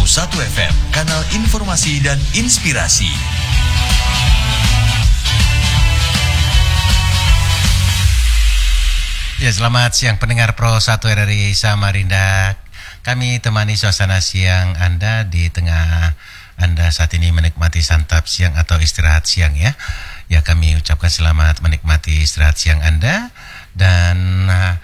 101 FM, kanal informasi dan inspirasi. Ya, selamat siang pendengar Pro 1 RRI Samarinda. Kami temani suasana siang Anda di tengah Anda saat ini menikmati santap siang atau istirahat siang ya. Ya, kami ucapkan selamat menikmati istirahat siang Anda dan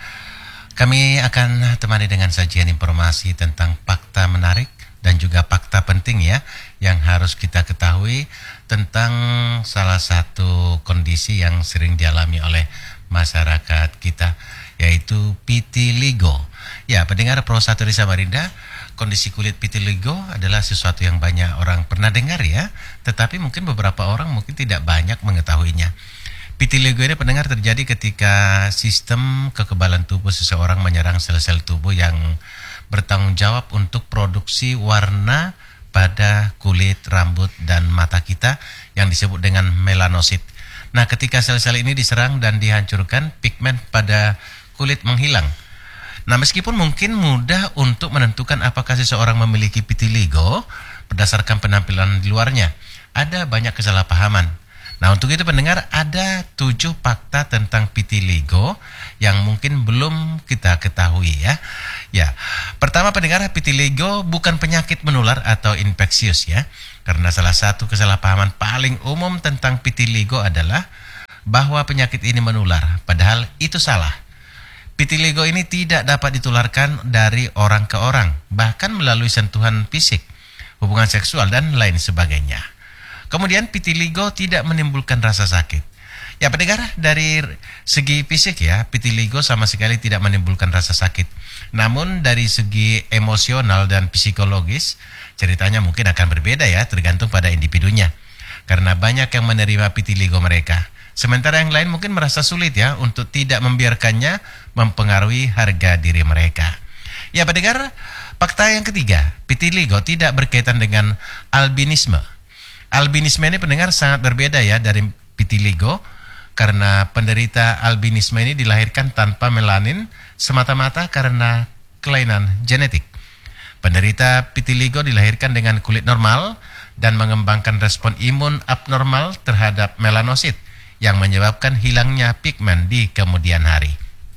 kami akan temani dengan sajian informasi tentang fakta menarik dan juga fakta penting ya yang harus kita ketahui tentang salah satu kondisi yang sering dialami oleh masyarakat kita, yaitu vitiligo. Ya, pendengar Pro 1 di Samarinda, kondisi kulit vitiligo adalah sesuatu yang banyak orang pernah dengar ya, tetapi mungkin beberapa orang mungkin tidak banyak mengetahuinya. Vitiligo ini pendengar terjadi ketika sistem kekebalan tubuh seseorang menyerang sel-sel tubuh yang bertanggung jawab untuk produksi warna pada kulit, rambut, dan mata kita yang disebut dengan melanosit. Nah, ketika sel-sel ini diserang dan dihancurkan, pigmen pada kulit menghilang. Nah, meskipun mungkin mudah untuk menentukan apakah seseorang memiliki vitiligo berdasarkan penampilan di luarnya, ada banyak kesalahpahaman. Nah, untuk itu pendengar, ada 7 fakta tentang vitiligo yang mungkin belum kita ketahui ya. Ya, pertama pendengar, vitiligo bukan penyakit menular atau infeksius ya. Karena salah satu kesalahpahaman paling umum tentang vitiligo adalah bahwa penyakit ini menular, padahal itu salah. Vitiligo ini tidak dapat ditularkan dari orang ke orang, bahkan melalui sentuhan fisik, hubungan seksual, dan lain sebagainya. Kemudian vitiligo tidak menimbulkan rasa sakit. Ya pendengar, dari segi fisik ya, vitiligo sama sekali tidak menimbulkan rasa sakit. Namun dari segi emosional dan psikologis, ceritanya mungkin akan berbeda ya, tergantung pada individunya. Karena banyak yang menerima vitiligo mereka. Sementara yang lain mungkin merasa sulit ya untuk tidak membiarkannya mempengaruhi harga diri mereka. Ya pendengar, fakta yang ketiga, vitiligo tidak berkaitan dengan albinisme. Albinisme ini pendengar sangat berbeda ya dari vitiligo, karena penderita albinisme ini dilahirkan tanpa melanin semata-mata karena kelainan genetik. Penderita vitiligo dilahirkan dengan kulit normal dan mengembangkan respon imun abnormal terhadap melanosit yang menyebabkan hilangnya pigmen di kemudian hari.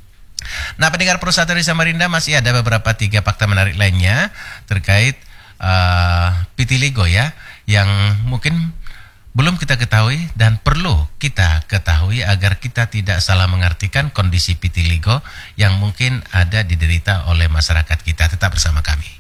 Nah, pendengar Pro 1 di Samarinda, masih ada beberapa 3 fakta menarik lainnya terkait vitiligo ya, yang mungkin belum kita ketahui dan perlu kita ketahui agar kita tidak salah mengartikan kondisi vitiligo yang mungkin ada diderita oleh masyarakat kita. Tetap bersama kami.